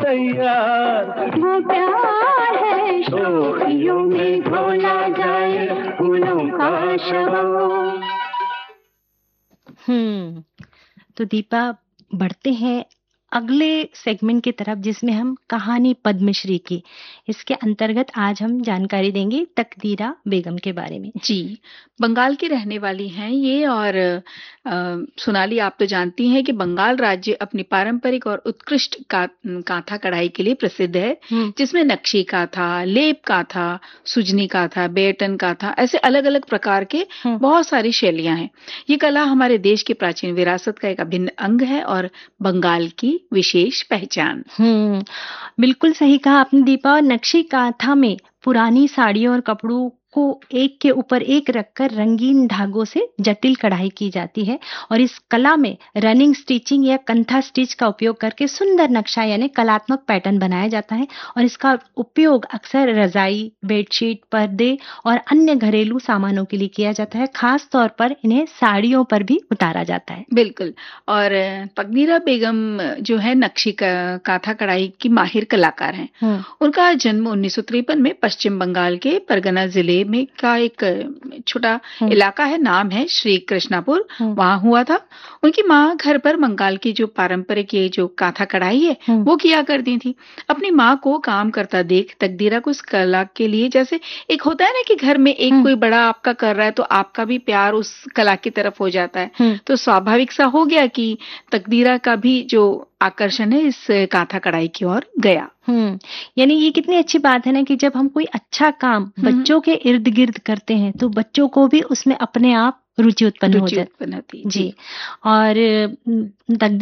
तैयार। वो प्यार है शोखियों में घोला जाए फूलों का शबो। तो दीपा, बढ़ते हैं अगले सेगमेंट की तरफ, जिसमें हम कहानी पद्मश्री की, इसके अंतर्गत आज हम जानकारी देंगे तकदीरा बेगम के बारे में। जी, बंगाल की रहने वाली हैं ये, और सोनाली, आप तो जानती हैं कि बंगाल राज्य अपनी पारंपरिक और उत्कृष्ट कांथा कढ़ाई के लिए प्रसिद्ध है, जिसमें नक्शी कांथा, लेप कांथा, सुजनी कांथा, बेटन कांथा, ऐसे अलग अलग प्रकार के बहुत सारी शैलियां हैं। ये कला हमारे देश की प्राचीन विरासत का एक अभिन्न अंग है और बंगाल की विशेष पहचान। बिल्कुल सही कहा आपने दीपा। नक्शी कांथा में पुरानी साड़ियों और कपड़ों को एक के ऊपर एक रखकर रंगीन धागों से जटिल कढ़ाई की जाती है, और इस कला में रनिंग स्टिचिंग या कंथा स्टिच का उपयोग करके सुंदर नक्शा यानी कलात्मक पैटर्न बनाया जाता है। और इसका उपयोग अक्सर रजाई, बेडशीट, पर्दे और अन्य घरेलू सामानों के लिए किया जाता है। खास तौर पर इन्हें साड़ियों पर भी उतारा जाता है। बिल्कुल। और तकदीरा बेगम जो है नक्शी कांथा कढ़ाई की माहिर कलाकार हैं। उनका जन्म 1953 में पश्चिम बंगाल के परगना जिले में का एक छोटा इलाका है, नाम है श्री कृष्णापुर, वहां हुआ था। उनकी माँ घर पर बंगाल की जो पारंपरिक ये जो कांथा कढ़ाई है वो किया करती थी। अपनी माँ को काम करता देख तकदीरा को इस कला के लिए, जैसे एक होता है ना कि घर में एक कोई बड़ा आपका कर रहा है तो आपका भी प्यार उस कला की तरफ हो जाता है, तो स्वाभाविक सा हो गया कि तकदीरा का भी जो आकर्षण है इस कांथा कढ़ाई की ओर गया। यानी ये कितनी अच्छी बात है ना कि जब हम कोई अच्छा काम बच्चों के इर्द गिर्द करते हैं तो बच्चों को भी उसमें अपने आप रुचि उत्पन्न हो जाती है। जी, और तकदीरा